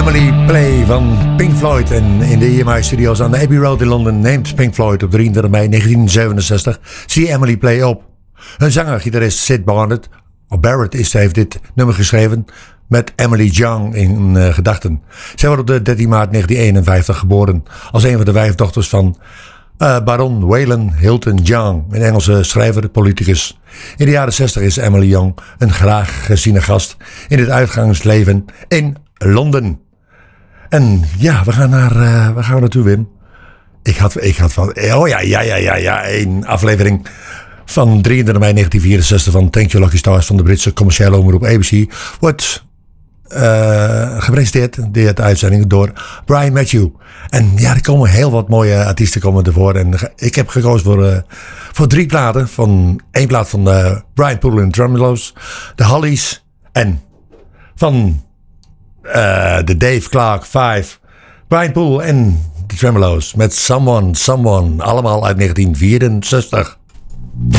Emily Play van Pink Floyd. En in de EMI Studios aan de Abbey Road in Londen neemt Pink Floyd op 23 mei 1967 See Emily Play op. Hun zanger-gitarist Syd Barrett heeft dit nummer geschreven met Emily Young in gedachten. Zij wordt op de 13 maart 1951 geboren als een van de 5 dochters van baron Waylon Hilton Young, een Engelse schrijver, politicus. In de jaren 60 is Emily Young een graag geziene gast in het uitgangsleven in Londen. En ja, we gaan naartoe, Wim. Ik had van, een aflevering van 23 mei 1964 van Thank You Lucky Stars van de Britse commerciële omroep ABC wordt gepresenteerd, de uitzending, door Brian Matthew. En ja, er komen heel wat mooie artiesten ervoor. En ik heb gekozen voor 3 platen. Van 1 plaat van Brian Poole en Tremeloes, de Hollies en van de Dave Clark 5, Brian Poole en de Tremeloes met Someone, allemaal uit 1964.